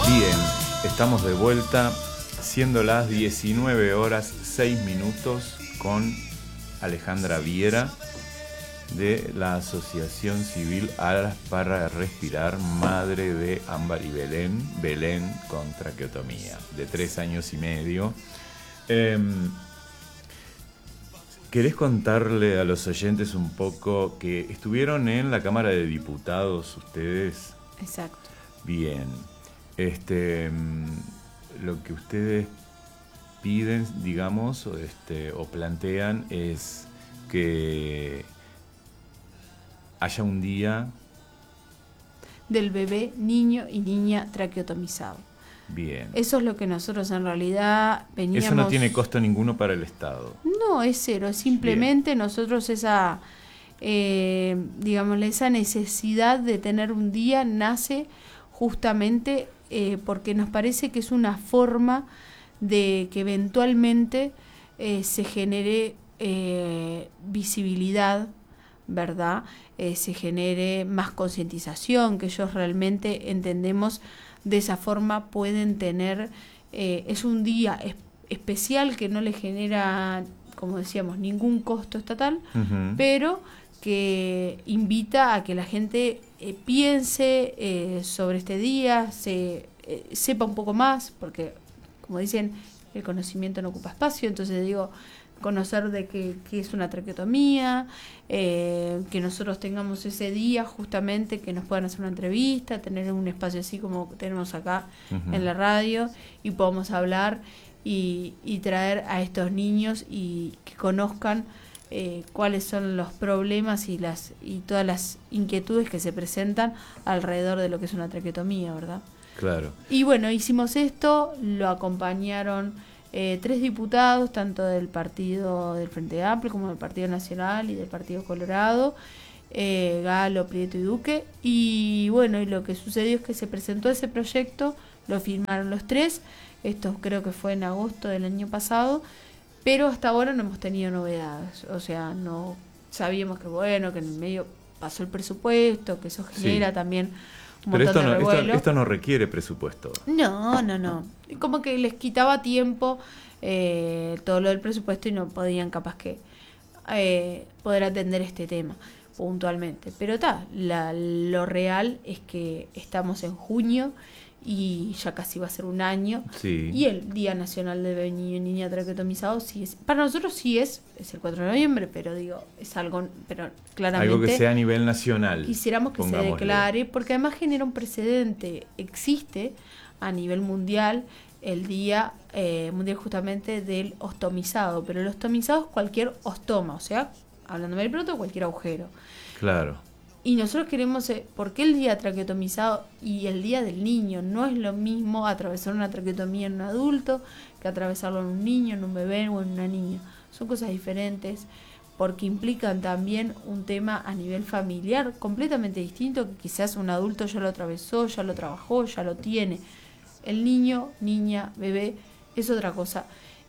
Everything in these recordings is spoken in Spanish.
Bien, estamos de vuelta, siendo las 19 horas 6 minutos con Alejandra Viera de la Asociación Civil Alas para Respirar, madre de Ámbar y Belén con traqueotomía, de 3 años y medio. ¿Querés contarle a los oyentes un poco que estuvieron en la Cámara de Diputados ustedes? Exacto. Bien. Lo que ustedes piden, digamos, o plantean es que haya un día del bebé, niño y niña traqueotomizado. Bien. Eso es lo que nosotros en realidad veníamos... Eso no tiene costo ninguno para el Estado. No, es cero. Es simplemente Bien. Nosotros esa, esa necesidad de tener un día nace justamente porque nos parece que es una forma de que eventualmente se genere visibilidad, ¿verdad? Se genere más concientización, que ellos realmente entendemos de esa forma pueden tener, es un día especial que no le genera, como decíamos, ningún costo estatal, pero que invita a que la gente piense sobre este día, sepa un poco más, porque como dicen, el conocimiento no ocupa espacio, entonces digo, conocer de qué es una traqueotomía, que nosotros tengamos ese día justamente, que nos puedan hacer una entrevista, tener un espacio así como tenemos acá en la radio, y podamos hablar y traer a estos niños y que conozcan cuáles son los problemas y todas las inquietudes que se presentan alrededor de lo que es una traqueotomía, ¿verdad? Claro. Y bueno, hicimos esto, lo acompañaron 3 diputados, tanto del partido del Frente Amplio como del Partido Nacional y del Partido Colorado, Galo, Prieto y Duque. Y bueno, y lo que sucedió es que se presentó ese proyecto, lo firmaron los 3, esto creo que fue en agosto del año pasado, pero hasta ahora no hemos tenido novedades, o sea, no sabíamos que bueno, que en el medio pasó el presupuesto, que eso genera también un pero montón de revuelo. Esto no requiere presupuesto. No. Como que les quitaba tiempo todo lo del presupuesto y no podían capaz que poder atender este tema puntualmente. Pero lo real es que estamos en junio y ya casi va a ser un año. Sí. Y el Día Nacional de Bebé, Niño y Niña Traqueotomizado sí es, para nosotros sí es el 4 de noviembre, pero digo, es algo, pero claramente algo que sea a nivel nacional. Quisiéramos que se declare, porque además genera un precedente. Existe a nivel mundial el Día Mundial justamente del ostomizado, pero el ostomizado es cualquier ostoma, o sea, hablando de pronto, cualquier agujero. Claro. Y nosotros queremos, ¿por qué el día traqueotomizado y el día del niño? No es lo mismo atravesar una traqueotomía en un adulto que atravesarlo en un niño, en un bebé o en una niña. Son cosas diferentes porque implican también un tema a nivel familiar completamente distinto, que quizás un adulto ya lo atravesó, ya lo trabajó, ya lo tiene. El niño, niña, bebé es otra cosa.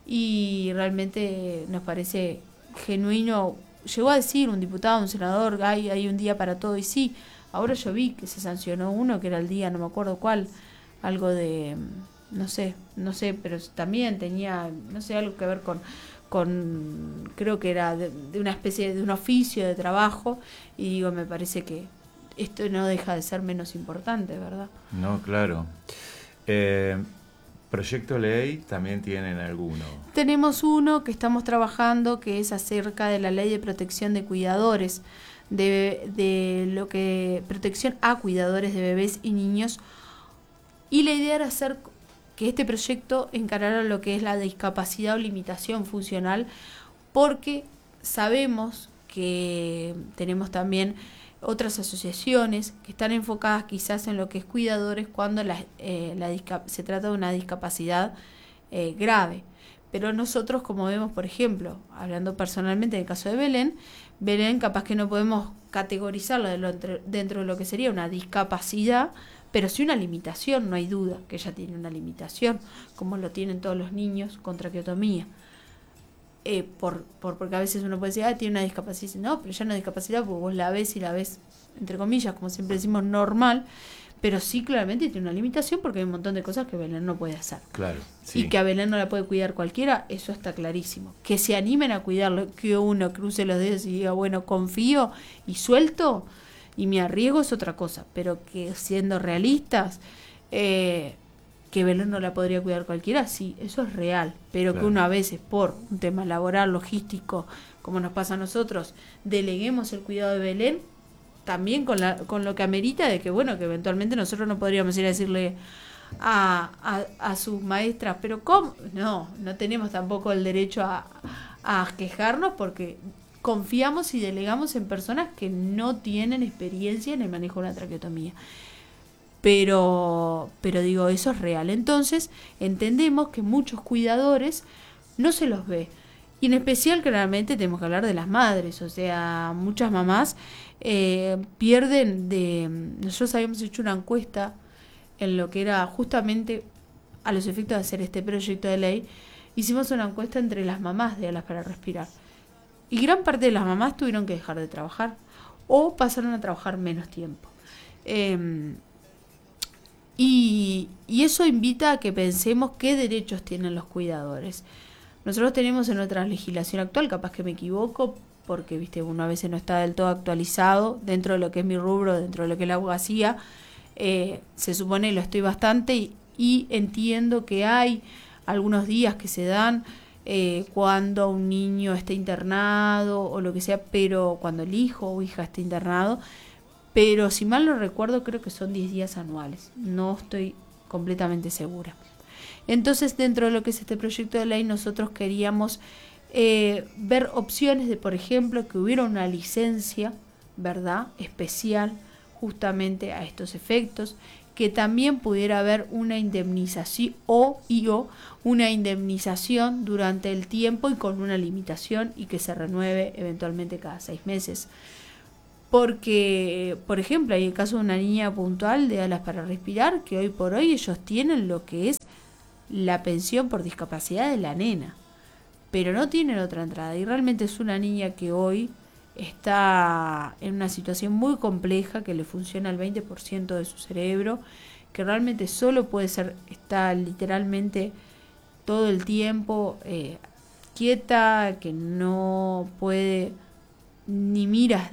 Y realmente nos parece genuino. Llegó a decir un diputado, un senador, hay un día para todo, y sí, ahora yo vi que se sancionó uno que era el día, no me acuerdo cuál, algo de, no sé, pero también tenía, no sé, algo que ver con creo que era de una especie de un oficio de trabajo, y digo, me parece que esto no deja de ser menos importante, ¿verdad? No, claro. ¿Proyecto ley también tienen alguno? Tenemos uno que estamos trabajando que es acerca de la ley de protección de cuidadores, de lo que protección a cuidadores de bebés y niños, y la idea era hacer que este proyecto encarara lo que es la discapacidad o limitación funcional, porque sabemos que tenemos también otras asociaciones que están enfocadas quizás en lo que es cuidadores cuando se trata de una discapacidad grave. Pero nosotros, como vemos, por ejemplo, hablando personalmente del caso de Belén capaz que no podemos categorizarlo dentro de lo que sería una discapacidad, pero sí una limitación, no hay duda que ella tiene una limitación, como lo tienen todos los niños con traqueotomía. Porque a veces uno puede decir, tiene una discapacidad. No, pero ya no es discapacidad porque vos la ves y la ves, entre comillas, como siempre decimos, normal, pero sí claramente tiene una limitación porque hay un montón de cosas que Belén no puede hacer. Claro, sí. Y que a Belén no la puede cuidar cualquiera, eso está clarísimo. Que se animen a cuidarlo, que uno cruce los dedos y diga, bueno, confío y suelto y me arriesgo es otra cosa, pero que siendo realistas, que Belén no la podría cuidar cualquiera, sí, eso es real, pero claro, que uno a veces por un tema laboral, logístico, como nos pasa a nosotros, deleguemos el cuidado de Belén, también con lo que amerita de que, bueno, que eventualmente nosotros no podríamos ir a decirle a sus maestras, pero ¿cómo? No tenemos tampoco el derecho a quejarnos porque confiamos y delegamos en personas que no tienen experiencia en el manejo de una traqueotomía. Pero digo, eso es real. Entonces, entendemos que muchos cuidadores no se los ve. Y en especial, claramente, tenemos que hablar de las madres. O sea, muchas mamás pierden de... Nosotros habíamos hecho una encuesta en lo que era justamente a los efectos de hacer este proyecto de ley. Hicimos una encuesta entre las mamás de Alas para Respirar. Y gran parte de las mamás tuvieron que dejar de trabajar o pasaron a trabajar menos tiempo. Y eso invita a que pensemos qué derechos tienen los cuidadores. Nosotros tenemos en nuestra legislación actual, capaz que me equivoco, porque viste uno a veces no está del todo actualizado dentro de lo que es mi rubro, dentro de lo que es la abogacía, se supone lo estoy bastante y entiendo que hay algunos días que se dan cuando un niño esté internado o lo que sea, pero cuando el hijo o hija esté internado, pero si mal no recuerdo creo que son 10 días anuales, no estoy completamente segura. Entonces, dentro de lo que es este proyecto de ley, nosotros queríamos ver opciones de, por ejemplo, que hubiera una licencia, ¿verdad?, especial justamente a estos efectos, que también pudiera haber una indemnización o una indemnización durante el tiempo y con una limitación y que se renueve eventualmente cada 6 meses. Porque, por ejemplo, hay el caso de una niña puntual de Alas para Respirar, que hoy por hoy ellos tienen lo que es la pensión por discapacidad de la nena, pero no tienen otra entrada. Y realmente es una niña que hoy está en una situación muy compleja, que le funciona el 20% de su cerebro, que realmente solo puede ser, está literalmente todo el tiempo quieta, que no puede ni mira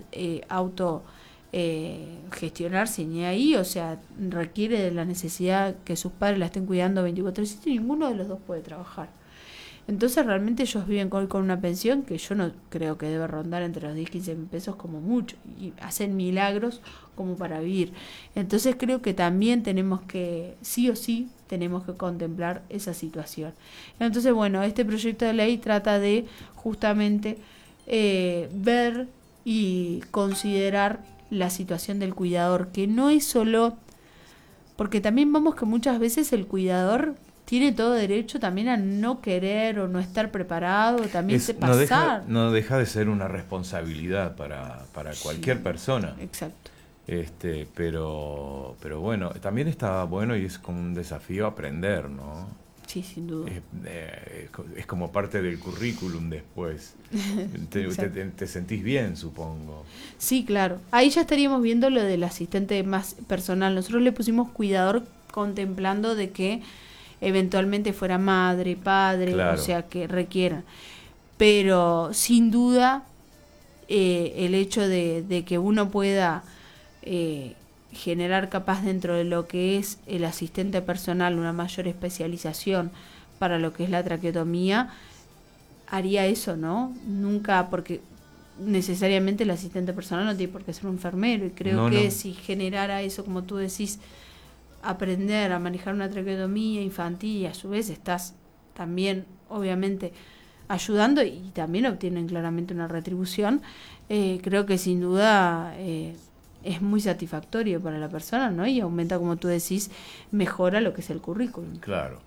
gestionarse ni ahí, o sea, requiere de la necesidad que sus padres la estén cuidando 24/7 y ninguno de los dos puede trabajar. Entonces realmente ellos viven hoy con una pensión que yo no creo que debe rondar entre los 10-15 mil pesos como mucho, y hacen milagros como para vivir. Entonces creo que también tenemos que, sí o sí, tenemos que contemplar esa situación. Entonces, bueno, este proyecto de ley trata de justamente ver y considerar la situación del cuidador, que no es solo, porque también vemos que muchas veces el cuidador tiene todo derecho también a no querer o no estar preparado, también pasar. No deja de ser una responsabilidad para cualquier persona. Exacto. Pero bueno, también está bueno y es como un desafío aprender, ¿no? Sí, sin duda. Es como parte del currículum después. Te sentís bien, supongo. Sí, claro. Ahí ya estaríamos viendo lo del asistente más personal. Nosotros le pusimos cuidador contemplando de que eventualmente fuera madre, padre, claro, o sea, que requieran. Pero sin duda el hecho de que uno pueda generar capaz dentro de lo que es el asistente personal una mayor especialización para lo que es la traqueotomía, haría eso, ¿no? Nunca, porque necesariamente el asistente personal no tiene por qué ser un enfermero, y creo que si generara eso, como tú decís, aprender a manejar una traqueotomía infantil y a su vez estás también obviamente ayudando y también obtienen claramente una retribución, creo que sin duda es muy satisfactorio para la persona, ¿no? Y aumenta, como tú decís, mejora lo que es el currículum. Claro.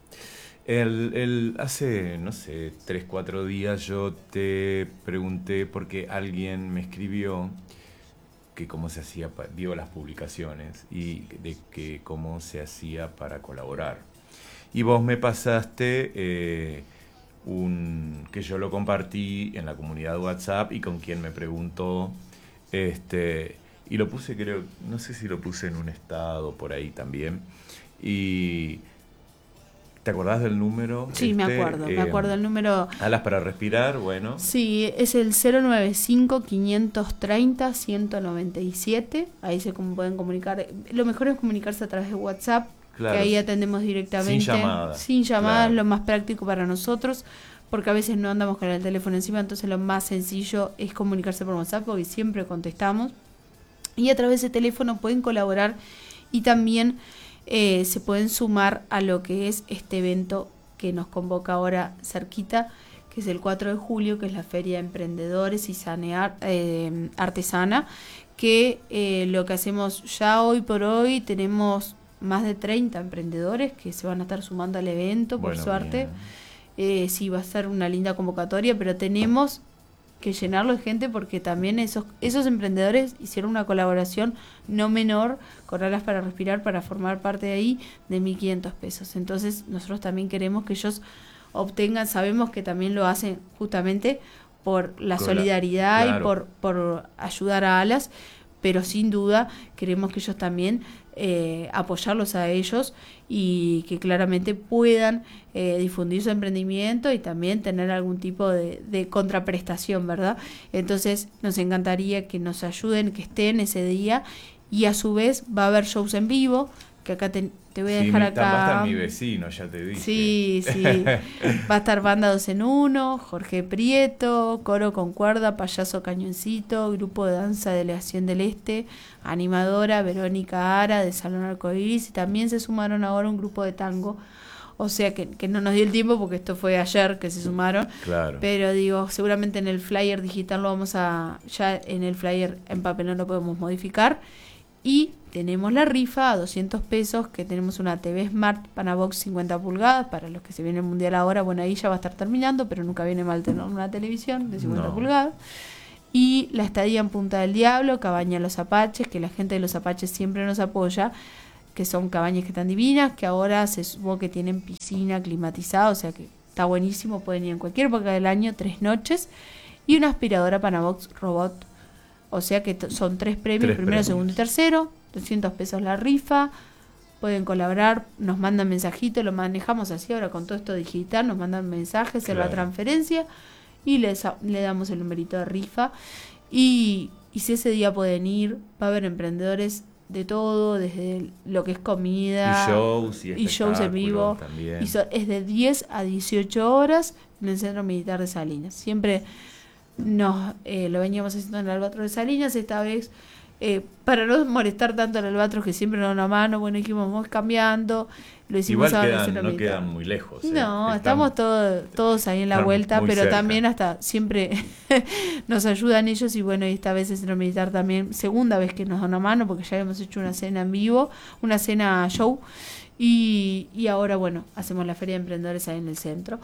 Hace, no sé, 3-4 días yo te pregunté porque alguien me escribió que cómo se hacía, vio las publicaciones y de que cómo se hacía para colaborar. Y vos me pasaste que yo lo compartí en la comunidad WhatsApp y con quien me preguntó, y lo puse, creo, no sé si lo puse en un estado por ahí también. Y ¿te acordás del número? Sí, me acuerdo el número. Alas para respirar, bueno. Sí, es el 095-530-197. Ahí se pueden comunicar. Lo mejor es comunicarse a través de WhatsApp, Claro, que ahí atendemos directamente. Sin llamadas, claro. lo más práctico para nosotros, porque a veces no andamos con el teléfono encima, entonces lo más sencillo es comunicarse por WhatsApp, porque siempre contestamos. Y a través de teléfono pueden colaborar y también se pueden sumar a lo que es este evento que nos convoca ahora cerquita, que es el 4 de julio, que es la Feria de Emprendedores y Artesana, que lo que hacemos ya hoy por hoy, tenemos más de 30 emprendedores que se van a estar sumando al evento, por suerte. Sí, va a ser una linda convocatoria, pero tenemos que llenarlo de gente, porque también esos emprendedores hicieron una colaboración no menor con Alas para Respirar para formar parte de ahí, de 1.500 pesos. Entonces nosotros también queremos que ellos obtengan, sabemos que también lo hacen justamente por la solidaridad, claro, y por ayudar a Alas, pero sin duda queremos que ellos también apoyarlos a ellos, y que claramente puedan difundir su emprendimiento y también tener algún tipo de contraprestación, ¿verdad? Entonces nos encantaría que nos ayuden, que estén ese día, y a su vez va a haber shows en vivo, que acá te voy a dejar acá. Va a estar mi vecino, ya te dije. Sí. Va a estar Banda 2 en 1, Jorge Prieto, Coro con Cuerda, Payaso Cañoncito, Grupo de Danza Delegación del Este, animadora Verónica Ara de Salón Arcoiris, y también se sumaron ahora un grupo de tango. O sea que no nos dio el tiempo, porque esto fue ayer que se sumaron. Claro. Pero digo, seguramente en el flyer digital ya en el flyer en papel no lo podemos modificar. Y tenemos la rifa a 200 pesos, que tenemos una TV Smart Panabox 50 pulgadas, para los que se viene el Mundial ahora. Bueno, ahí ya va a estar terminando, pero nunca viene mal tener una televisión de 50 pulgadas. Y la estadía en Punta del Diablo, Cabaña Los Apaches, que la gente de Los Apaches siempre nos apoya, que son cabañas que están divinas, que ahora se supo que tienen piscina climatizada, o sea que está buenísimo, pueden ir en cualquier época del año, 3 noches, y una aspiradora Panabox Robot. O sea que son 3 premios, primero, segundo y tercero, 200 pesos la rifa. Pueden colaborar, nos mandan mensajitos, lo manejamos así ahora con todo esto digital, nos mandan mensajes, claro, en la transferencia, y le damos el numerito de rifa. Y si ese día pueden ir, va a haber emprendedores de todo, desde lo que es comida y shows en vivo. También. Es de 10 a 18 horas en el Centro Militar de Salinas. Siempre lo veníamos haciendo en el Albatros de Salinas, esta vez para no molestar tanto al Albatros, que siempre nos da una mano, bueno, dijimos, vamos cambiando, lo hicimos. Igual no quedan muy lejos. No, estamos todos ahí en la vuelta, pero cerca. También hasta siempre nos ayudan ellos, y bueno, y esta vez el Centro Militar también, segunda vez que nos da una mano, porque ya hemos hecho una cena en vivo, una cena show, y ahora, bueno, hacemos la Feria de Emprendedores ahí en el centro.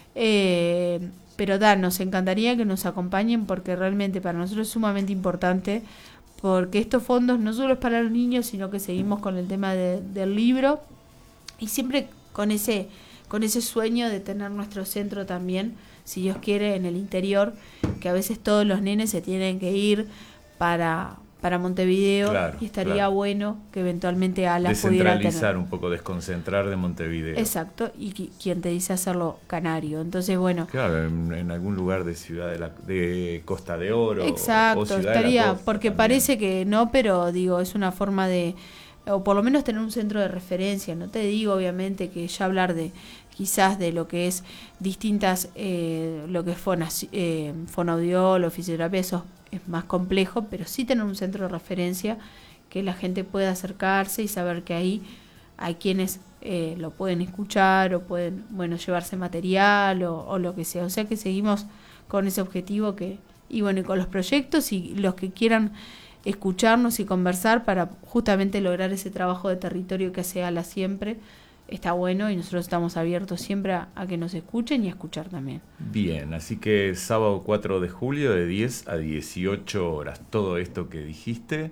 Pero nos encantaría que nos acompañen, porque realmente para nosotros es sumamente importante, porque estos fondos no solo es para los niños, sino que seguimos con el tema del libro, y siempre con ese sueño de tener nuestro centro también, si Dios quiere, en el interior, que a veces todos los nenes se tienen que ir para Montevideo, claro, y estaría bueno que eventualmente Alas pudiera tener. Descentralizar un poco, desconcentrar de Montevideo. Exacto, y quien te dice hacerlo Canario. Entonces, bueno. Claro, en algún lugar de de Costa de Oro. Exacto, o Ciudad estaría, de la Costa, porque también parece que no, pero digo, es una forma de, o por lo menos tener un centro de referencia. No te digo, obviamente, que ya hablar de quizás de lo que es distintas, lo que es fonoaudiólogo, fisioterapia, eso es más complejo, pero sí tener un centro de referencia que la gente pueda acercarse y saber que ahí hay quienes lo pueden escuchar o pueden, bueno, llevarse material o lo que sea. O sea que seguimos con ese objetivo y bueno, y con los proyectos y los que quieran escucharnos y conversar para justamente lograr ese trabajo de territorio que hace Alas siempre. Está bueno, y nosotros estamos abiertos siempre a que nos escuchen y a escuchar también. Bien, así que sábado 4 de julio de 10 a 18 horas, todo esto que dijiste.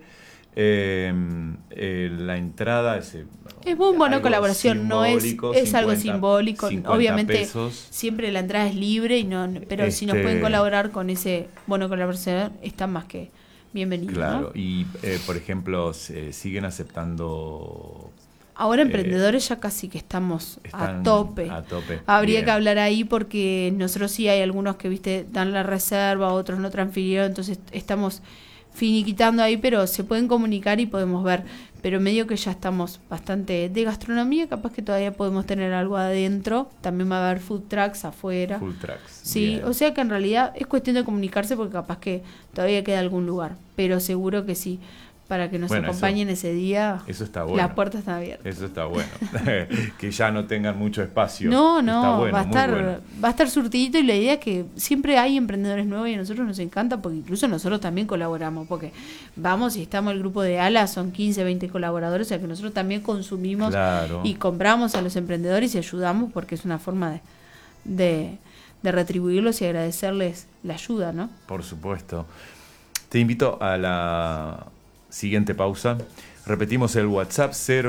La entrada es muy buena colaboración, no es 50, algo simbólico. Obviamente pesos. Siempre la entrada es libre, pero si nos pueden colaborar con ese bono colaboración, está más que bienvenido. Claro, ¿no? y por ejemplo, ¿siguen aceptando? Ahora emprendedores ya casi que estamos Están a tope. a tope. Habría Bien. que hablar ahí porque nosotros sí hay algunos que, viste, dan la reserva, otros no transfirieron, entonces estamos finiquitando ahí, pero se pueden comunicar y podemos ver. Pero medio que ya estamos bastante de gastronomía, capaz que todavía podemos tener algo adentro. También va a haber food trucks afuera. Full tracks. Sí, Bien. o sea que en realidad es cuestión de comunicarse porque capaz que todavía queda algún lugar. Pero seguro que sí, para que nos Bueno, acompañen ese día, Eso está bueno. las puertas están abiertas. Eso está bueno. Que ya no tengan mucho espacio. No, Está bueno, va a muy estar, bueno. va a estar surtidito y la idea es que siempre hay emprendedores nuevos y a nosotros nos encanta porque incluso nosotros también colaboramos, porque vamos y estamos el grupo de ALA, son 15, 20 colaboradores, o sea que nosotros también consumimos Claro. y compramos a los emprendedores y ayudamos porque es una forma de retribuirlos y agradecerles la ayuda, ¿no? Por supuesto. Te invito a la siguiente pausa. Repetimos el WhatsApp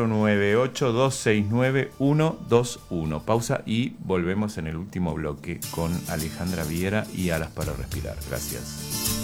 098-269-121. Pausa y volvemos en el último bloque con Alejandra Viera y Alas para Respirar. Gracias.